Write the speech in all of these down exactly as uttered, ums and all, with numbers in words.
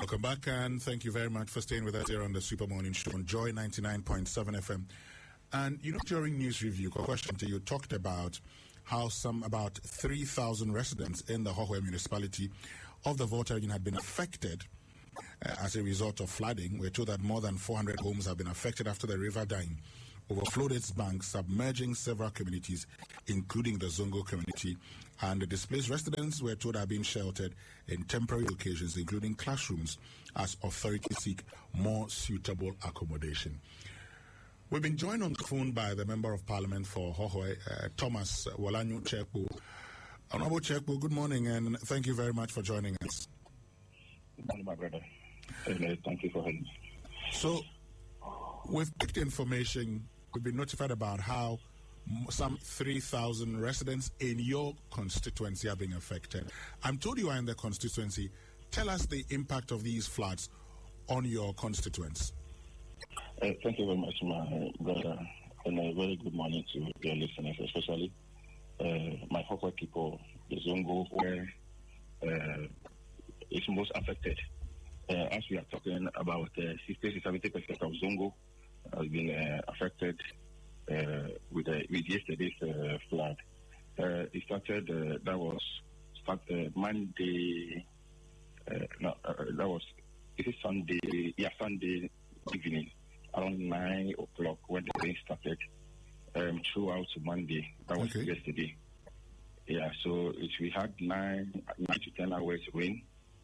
Welcome back, and thank you very much for staying with us here on the Super Morning Show on Joy ninety-nine point seven F M. And, you know, during news review, a question to you talked about how some about three thousand residents in the Hohoe municipality of the Volta region had been affected uh, as a result of flooding. We're told that more than four hundred homes have been affected after the River Dime overflowed its banks, submerging several communities, including the Zongo community. And the displaced residents were told are being sheltered in temporary locations, including classrooms, as authorities seek more suitable accommodation. We've been joined on the phone by the Member of Parliament for Hohoe, uh, Thomas Walanyu Chekpo. Honorable Chekpo, good morning, and thank you very much for joining us. Good morning, my brother. Thank you for having me. So, we've picked information. We've been notified about how some three thousand residents in your constituency are being affected. I'm told you are in the constituency. Tell us the impact of these floods on your constituents. Uh, thank you very much, my brother, and a very good morning to your listeners, especially uh, my Hohoe people, the Zongo, where uh, it's most affected. Uh, as we are talking about uh, sixty to seventy percent of Zongo has been uh, affected uh, with, uh, with yesterday's uh, flood. Uh, it started, uh, that was start, uh, Monday, uh, no, uh, that was, it is Sunday, yeah, Sunday evening, around nine o'clock when the rain started, um, throughout Monday. That was okay. Yesterday. Yeah, so it, we had nine, nine to ten hours rain.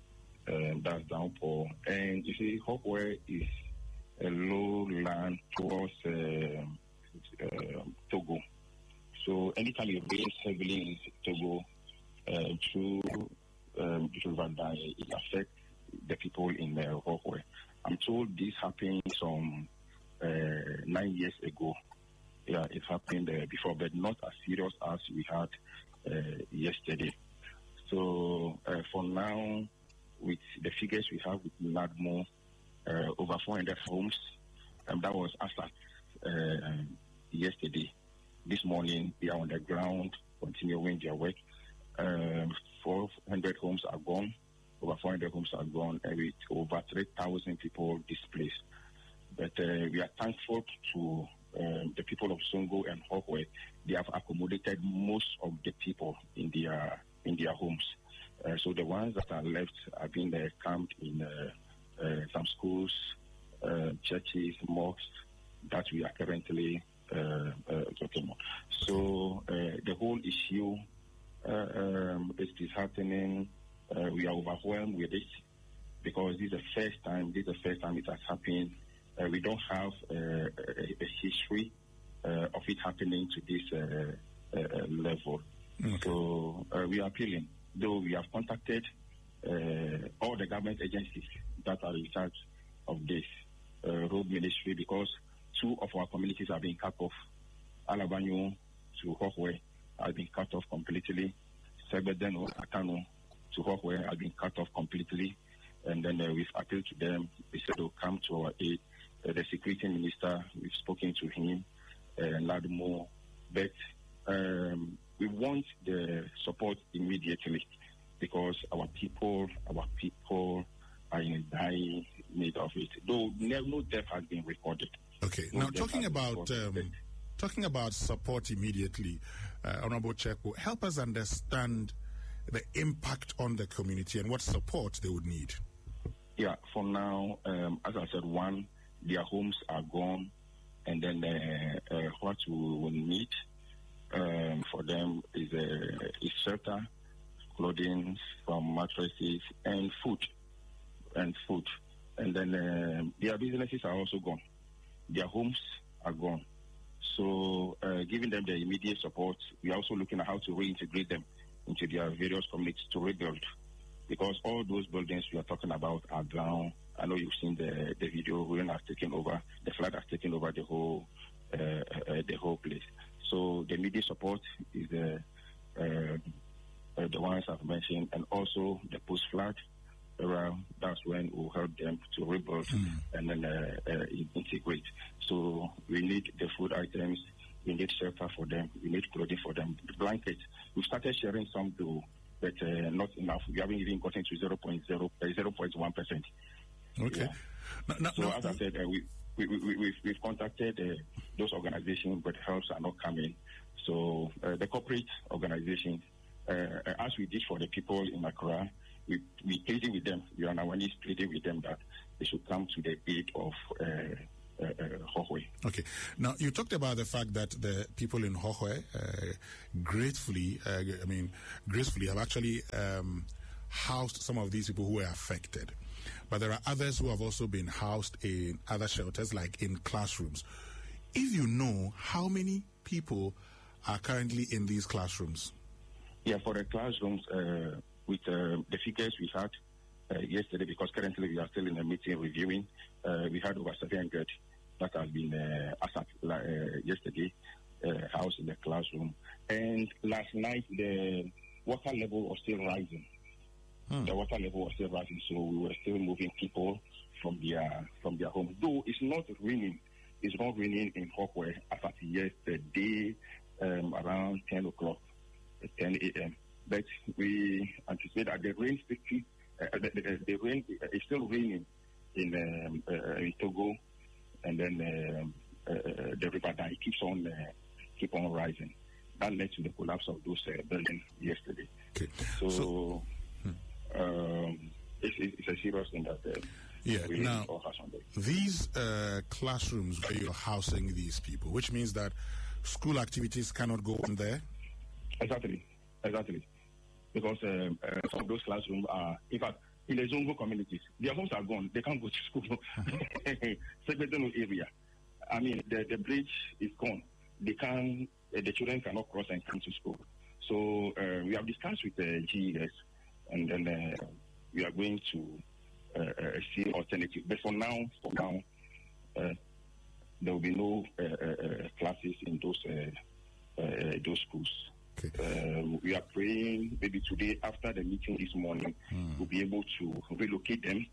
Um, that's downpour. And you see, Hohoe is a low land towards uh, uh, Togo. So anytime it rains heavily in Togo, uh, through um, River Dime, it affects the people in uh, Hohoe. I'm told this happened some uh, nine years ago. Yeah, it happened uh, before, but not as serious as we had uh, yesterday. So uh, for now, with the figures we have with NADMO, uh, over four hundred homes, and that was as at uh, yesterday. This morning, they are on the ground, continuing their work. Um, four hundred homes are gone, over four hundred homes are gone, and with over three thousand people displaced. But uh, we are thankful to um, the people of Zongo and Hohoe. They have accommodated most of the people in their in their homes. Uh, so the ones that are left have been uh, camped in uh, uh, some schools, uh, churches, mosques that we are currently uh, uh, talking about. So uh, the whole issue uh, um, is, is happening. Uh, we are overwhelmed with it because this is the first time. This is the first time it has happened. Uh, we don't have uh, a, a history uh, of it happening to this uh, uh, level. Okay. So uh, we are appealing. Though we have contacted uh, all the government agencies that are in charge of this uh, road ministry, because two of our communities are being cut off. Alabanyo to Hohoe have been cut off completely. Sebedeno, Atano to Hohoe have been cut off completely. And then uh, we've appealed to them. They said they'll come to our aid. Uh, the security minister, we've spoken to him, uh, Ladmo, but um, we want the support immediately because our people, our people are in dying need of it. Though no, no death has been recorded. Okay. No now talking about um, talking about support immediately, uh, Honorable Chekpo, help us understand the impact on the community and what support they would need. Yeah. For now, um, as I said, one, their homes are gone, and then uh, uh, what we will need. Um, for them is, uh, is shelter, clothing, some mattresses, and food, and food. And then uh, their businesses are also gone. Their homes are gone. So uh, giving them the immediate support, we are also looking at how to reintegrate them into their various communities to rebuild. Because all those buildings we are talking about are down. I know you've seen the, the video, rain has taken over, the flood has taken over the whole, uh, uh, the whole place. So the immediate support is the uh, uh, the ones I've mentioned, and also the post-flood era. That's when we'll help them to rebuild mm. and then uh, uh, integrate. So we need the food items, we need shelter for them, we need clothing for them, the blankets. We started sharing some to but uh, not enough. We haven't even gotten to zero point zero one percent. Okay. Yeah. No, no, so no, as I said, uh, we, we, we, we've, we've contacted uh, those organizations, but helps are not coming. So uh, the corporate organizations, uh, as we did for the people in Accra, we we pleaded with them. We are on our knees pleading with them that they should come to the aid of uh, uh, uh, Hohoe. Okay. Now, you talked about the fact that the people in Hohoe uh, gratefully, uh, I mean, gracefully have actually um, housed some of these people who were affected. But there are others who have also been housed in other shelters, like in classrooms. If you know, how many people are currently in these classrooms? Yeah, for the classrooms, uh, with uh, the figures we had uh, yesterday, because currently we are still in a meeting reviewing, uh, we had over seven hundred that have been, uh, as at uh, yesterday, uh, housed in the classroom. And last night, the water level was still rising. Hmm. The water level was still rising, so we were still moving people from their from their home. Though it's not raining, it's not raining in Hohoe as at yesterday um, around ten o'clock, ten a.m. But we anticipate that the rain still, uh, the, the, the rain is still raining in, um, uh, in Togo, and then um, uh, the river Dai keeps on uh, keep on rising. That led to the collapse of those uh, buildings yesterday. Okay. So. so Um, it's, it's a serious thing that uh, yeah. we Now, on these uh, classrooms where you're housing these people, which means that school activities cannot go on there? Exactly, exactly. Because um, uh, some of those classrooms are, in fact, in the Zongo communities, their homes are gone. They can't go to school. Segregated area. I mean, the, the bridge is gone. They can't, uh, the children cannot cross and come to school. So uh, we have discussed with the G E S. And then uh, we are going to uh, uh, see alternatives. But for now, for now, uh, there will be no uh, uh, classes in those uh, uh, those schools. Okay. Um, we are praying maybe today after the meeting this morning, mm. we'll be able to relocate them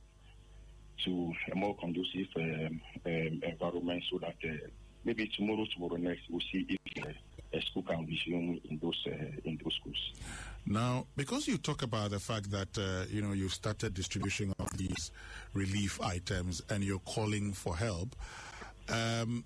to a more conducive um, um, environment so that uh, maybe tomorrow, tomorrow next, we'll see if uh, a school can resume in those uh, in those schools. Now, because you talk about the fact that uh, you know you started distribution of these relief items and you're calling for help, um,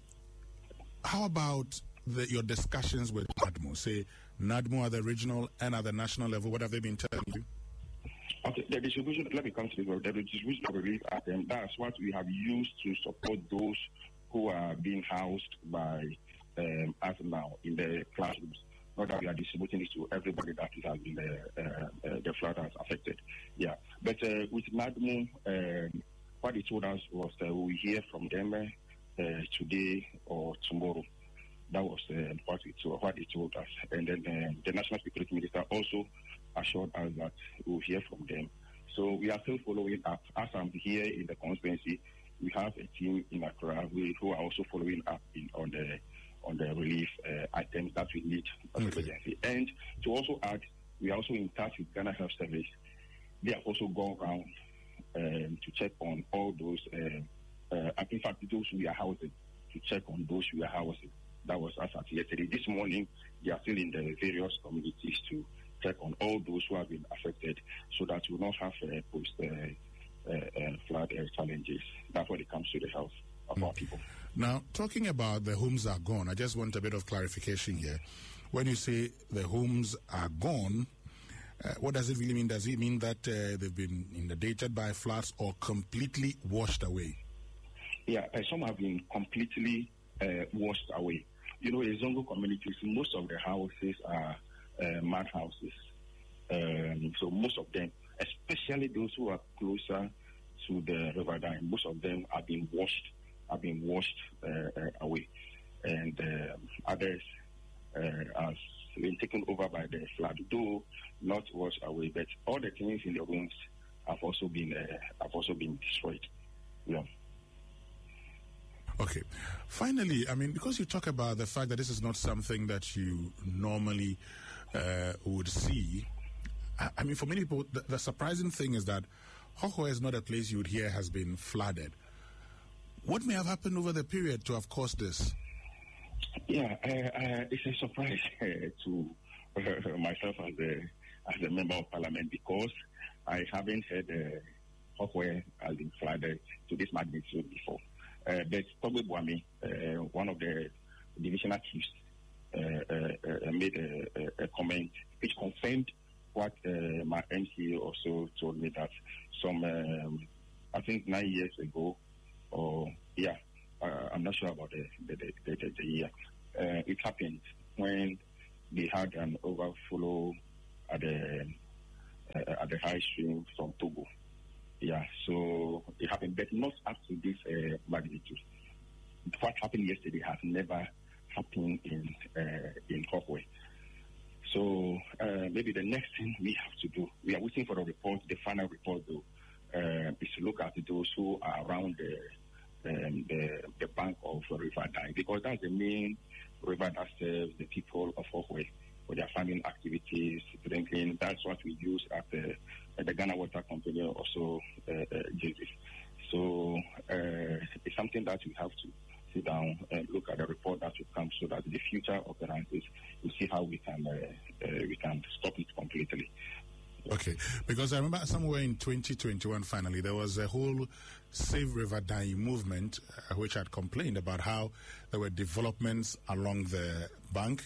how about the, your discussions with NADMO? Say NADMO at the regional and at the national level. What have they been telling you? Okay, the distribution. Let me come to the, the distribution of relief items. That's what we have used to support those who are being housed by um, us now in the classrooms. Not that we are distributing it to everybody that it has been uh, uh, uh, the flood has affected. Yeah, but uh, with NADMO, um, what they told us was uh, we will hear from them uh, today or tomorrow. That was uh, what, we told, what they told us. And then uh, the National Security Minister also assured us that we will hear from them. So we are still following up. As I'm here in the constituency, we have a team in Accra who are also following up in, on the on the relief uh, items that we need as okay. emergency. And to also add, we are also in touch with Ghana Health Service. They have also gone around um, to check on all those, uh, uh, in fact, those we are housing, to check on those we are housing. That was as at yesterday. This morning, they are still in the various communities to check on all those who have been affected so that we will not have uh, post uh, uh, uh, flood uh, challenges. That's when it comes to the health of mm. our people. Now, talking about the homes are gone, I just want a bit of clarification here. When you say the homes are gone, uh, what does it really mean? Does it mean that uh, they've been inundated by floods or completely washed away? Yeah, uh, some have been completely uh, washed away. You know, in Zongo communities, most of the houses are uh, mud houses. Um, so most of them, especially those who are closer to the River Dai, most of them are being washed have been washed uh, uh, away, and uh, others uh, have been taken over by the flood, though not washed away. But all the things in the rooms have also been uh, have also been destroyed. Yeah. Okay. Finally, I mean, because you talk about the fact that this is not something that you normally uh, would see. I, I mean, for many people, the, the surprising thing is that Hohoe is not a place you would hear has been flooded. What may have happened over the period to have caused this? Yeah, uh, uh, it's a surprise uh, to uh, myself as the as a member of parliament because I haven't heard uh, Hokwe has been flooded to this magnitude before. Uh, but Togbe Boami, uh, one of the divisional chiefs, uh, uh, uh, made a, a, a comment which confirmed what uh, my M C also told me that some, um, I think nine years ago, or yeah, uh, I'm not sure about the the, the, the, the year, uh, it happened when they had an overflow at the uh, at the high stream from Togo. Yeah, so it happened, but not up to this uh, magnitude. What happened yesterday has never happened in uh, in Hokwe. So uh, maybe the next thing we have to do, we are waiting for the report, the final report though, uh, is to look at those who are around the um, the, the bank of River Dai, because that's the main river that serves the people of Hokwe for their farming activities, drinking. That's what we use at the, at the Ghana Water Company, also uh, uh, Joseph. So uh, it's something that we have to sit down and look at the report that will come, so that the future occurrences, we see how we can uh, uh, we can stop it completely. Okay, because I remember somewhere in twenty twenty-one, finally, there was a whole Save River Dai movement uh, which had complained about how there were developments along the bank,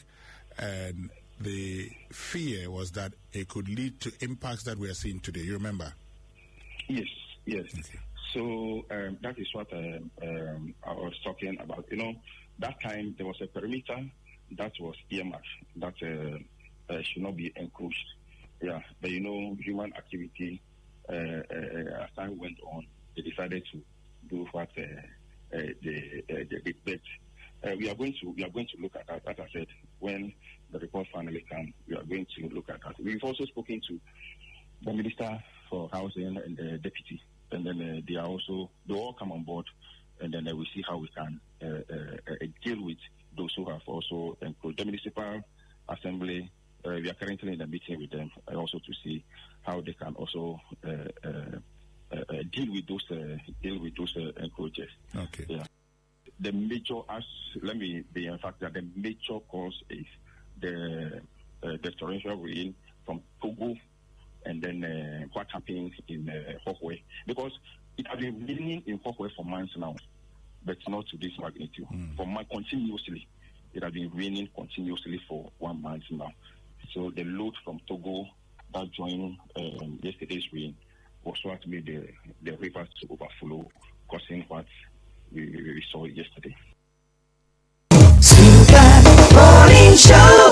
and the fear was that it could lead to impacts that we are seeing today. You remember? Yes, yes. Okay. So um, that is what um, um, I was talking about. You know, that time there was a perimeter that was earmarked that uh, uh, should not be encroached. Yeah, but you know, human activity, uh, uh, as time went on, they decided to do what uh, uh, they, uh, they did. Uh, we are going to we are going to look at that. As I said, when the report finally comes, we are going to look at that. We've also spoken to the Minister for Housing and the Deputy, and then uh, they are also they all come on board, and then uh, we see how we can uh, uh, uh, deal with those who have also included the Municipal Assembly. Uh, we are currently in a meeting with them, uh, also to see how they can also uh, uh, uh, uh, deal with those uh, deal with those uh, encroaches. Okay. Yeah. The major, as let me be in fact that the major cause is the uh, the torrential rain from Togo, and then uh, what happened in uh, Hokwe, because it has been raining in Hokwe for months now, but not to this magnitude. Mm. For months continuously, it has been raining continuously for one month now. So the load from Togo that joined um, yesterday's rain was what made the, the rivers to overflow, causing what we, we saw yesterday. Super Morning Show.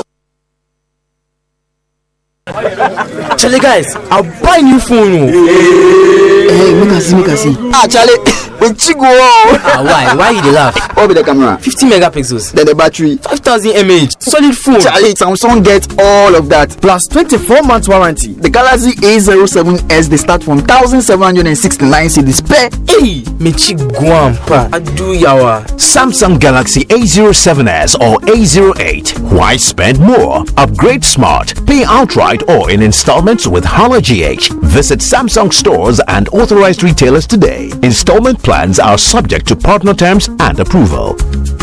Charlie, guys, I'll buy new phone. Hey, make us see, make us see. Ah, Charlie, when you go, ah, why? Why you dey laugh? What be the camera? fifty megapixels. Then the battery, five thousand milliamp hour. Solid phone. Charlie, Samsung gets all of that. Plus twenty-four months warranty. The Galaxy A zero seven S, they start from one thousand seven hundred sixty-nine cedis per. Hey, me chick guampa. I do yawa. Samsung Galaxy A zero seven S or A zero eight. Why spend more? Upgrade smart. Pay outright or in installments with Hala G H. Visit Samsung stores and authorized retailers today. Installment plans are subject to partner terms and approval.